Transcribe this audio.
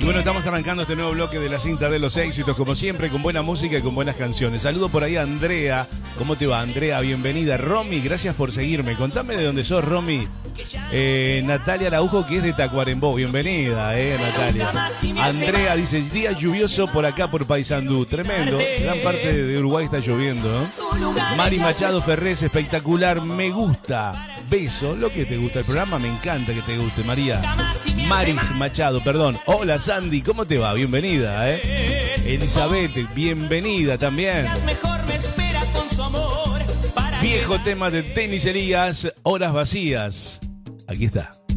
Bueno, estamos arrancando este nuevo bloque de la cinta de los éxitos, como siempre, con buena música y con buenas canciones. Saludo por ahí a Andrea. ¿Cómo te va, Andrea? Bienvenida. Romy, gracias por seguirme. Contame de dónde sos, Romy. Natalia Araujo, que es de Tacuarembó. Bienvenida, Natalia. Andrea dice, día lluvioso por acá, por Paysandú. Tremendo. Gran parte de Uruguay está lloviendo, ¿no? Mari Machado Ferrés, espectacular. Me gusta. Beso. Lo que te gusta el programa, me encanta que te guste, María. Maris Machado, perdón. Hola, Sandy, ¿cómo te va? Bienvenida, Elizabeth, bienvenida también. Viejo tema de Tenis Elías, Horas Vacías. Aquí está.